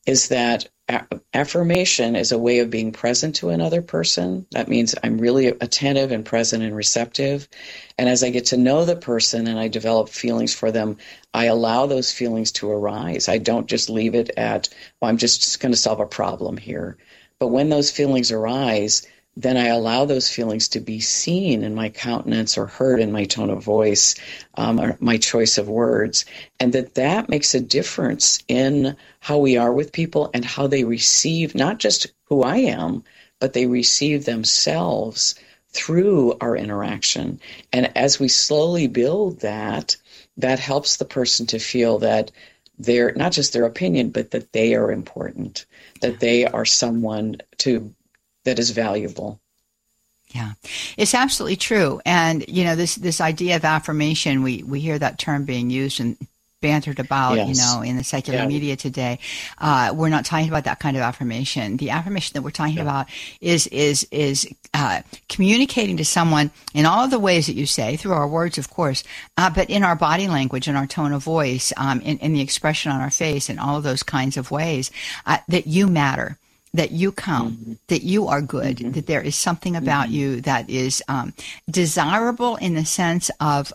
is that affirmation is a way of being present to another person. That means I'm really attentive and present and receptive. And as I get to know the person and I develop feelings for them, I allow those feelings to arise. I don't just leave it at, well, I'm just going to solve a problem here. But when those feelings arise, then I allow those feelings to be seen in my countenance or heard in my tone of voice, or my choice of words, and that makes a difference in how we are with people and how they receive not just who I am, but they receive themselves through our interaction. And as we slowly build that helps the person to feel that they're not just their opinion, but that they are important, that they are someone that is valuable. Yeah, it's absolutely true. And, this idea of affirmation, we hear that term being used and bantered about, yes. In the secular media today. We're not talking about that kind of affirmation. The affirmation that we're talking about is communicating to someone in all of the ways that you say, through our words, of course, but in our body language and our tone of voice, in the expression on our face, and all of those kinds of ways, that you matter, that you count, that you are good, that there is something about you that is desirable in the sense of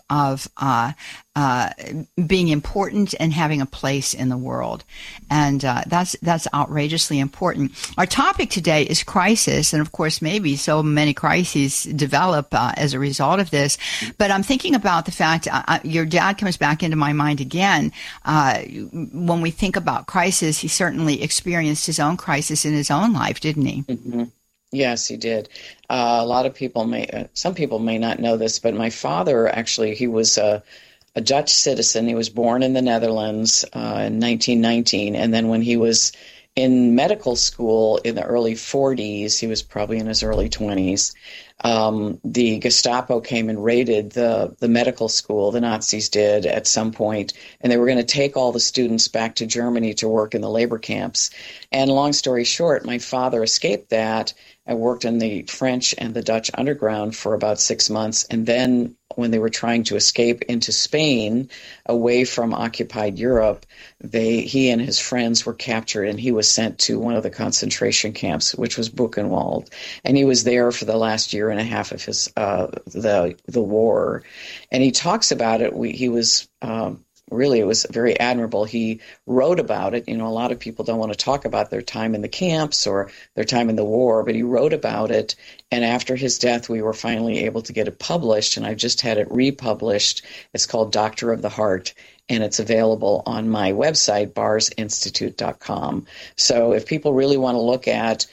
being important and having a place in the world. And that's outrageously important. Our topic today is crisis. And of course, maybe so many crises develop as a result of this. But I'm thinking about the fact your dad comes back into my mind again. When we think about crisis, he certainly experienced his own crisis in his own life, didn't he? Mm-hmm. Yes, he did. A lot of people some people may not know this, but my father, actually, he was a Dutch citizen. He was born in the Netherlands in 1919, and then when he was in medical school in the early 40s, he was probably in his early 20s, the Gestapo came and raided the medical school, the Nazis did at some point, and they were going to take all the students back to Germany to work in the labor camps. And long story short, my father escaped that. I worked in the French and the Dutch underground for about 6 months, and then when they were trying to escape into Spain, away from occupied Europe, he and his friends were captured, and he was sent to one of the concentration camps, which was Buchenwald, and he was there for the last year and a half of his the war. And he talks about it. He was really, it was very admirable. He wrote about it. A lot of people don't want to talk about their time in the camps or their time in the war, but he wrote about it. And after his death, we were finally able to get it published, and I've just had it republished. It's called Doctor of the Heart, and it's available on my website, barrsinstitute.com. So if people really want to look at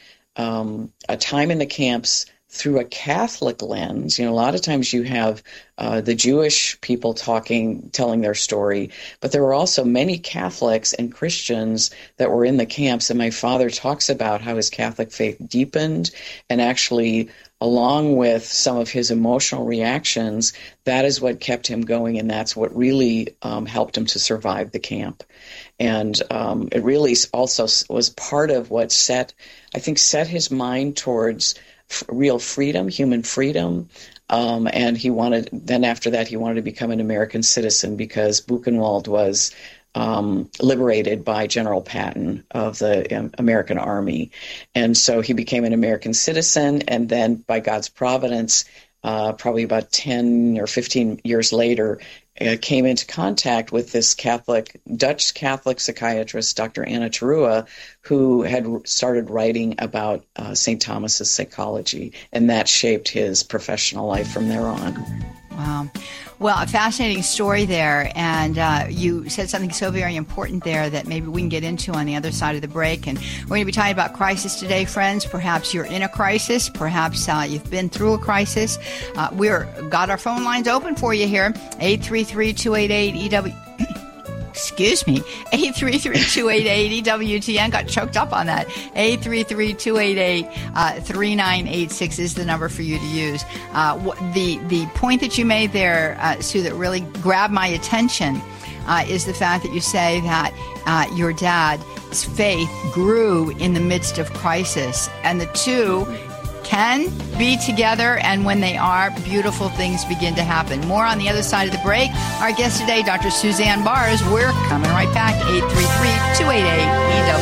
a time in the camps through a Catholic lens, a lot of times you have the Jewish people telling their story, but there were also many Catholics and Christians that were in the camps, and my father talks about how his Catholic faith deepened, and actually, along with some of his emotional reactions, that is what kept him going, and that's what really helped him to survive the camp. And it really also was part of what set his mind towards real freedom, human freedom, and after that he wanted to become an American citizen, because Buchenwald was liberated by General Patton of the American Army. And so he became an American citizen, and then by God's providence, probably about 10 or 15 years later, came into contact with this Dutch Catholic psychiatrist, Dr. Anna Terua, who had started writing about St. Thomas's psychology, and that shaped his professional life from there on. Wow. Well, a fascinating story there, and you said something so very important there that maybe we can get into on the other side of the break. And we're going to be talking about crisis today, friends. Perhaps you're in a crisis. Perhaps you've been through a crisis. We've got our phone lines open for you here, 833-288-EW. Excuse me, 833-288-EWTN. Got choked up on that. 833-288-3986 is the number for you to use. The point that you made there, Sue, that really grabbed my attention is the fact that you say that your dad's faith grew in the midst of crisis, and the two can be together, and when they are, beautiful things begin to happen. More on the other side of the break. Our guest today, Dr. Suzanne Bars. We're coming right back. 833-288-EW.